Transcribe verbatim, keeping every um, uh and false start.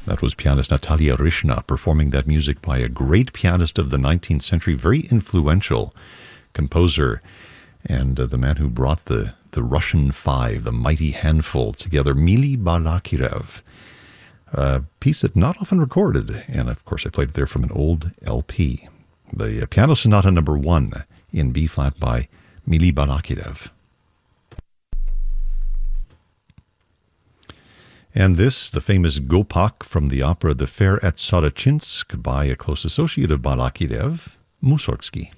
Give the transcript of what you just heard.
That was pianist Natalia Rishna performing that music by a great pianist of the nineteenth century, very influential composer, and uh, the man who brought the, the Russian Five, the mighty handful, together, Mili Balakirev. A piece that not often recorded, and of course I played it there from an old L P. The uh, Piano Sonata number one in B-flat by Mili Balakirev. And this, the famous Gopak from the opera The Fair at Sorokinsk by a close associate of Balakirev, Mussorgsky.